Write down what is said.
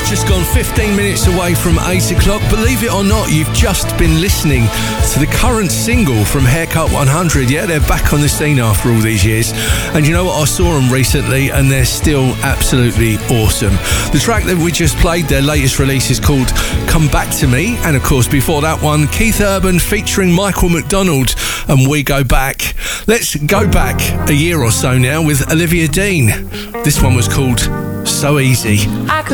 Just gone 15 minutes away from 8 o'clock. Believe it or not, you've just been listening to the current single from Haircut 100. Yeah, they're back on the scene after all these years. And you know what? I saw them recently and they're still absolutely awesome. The track that we just played, their latest release, is called Come Back to Me. And of course, before that one, Keith Urban featuring Michael McDonald and We Go Back. Let's go back a year or so now with Olivia Dean. This one was called So Easy.